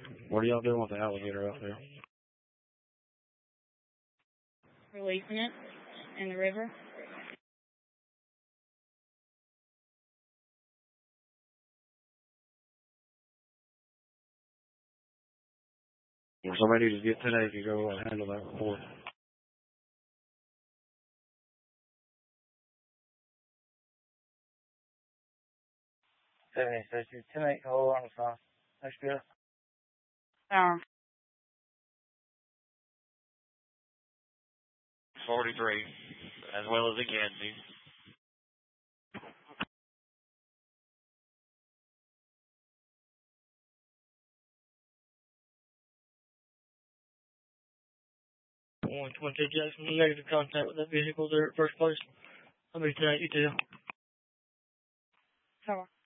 What are y'all doing with the alligator out there? Releasing it in the river. Well, somebody needs to get today to go handle that report. Station 10-8, hold on the phone. That's good. 43, as well as it can be. One 22 Jackson, negative contact with that vehicle there at first place. I'll be tonight, you too. Tower.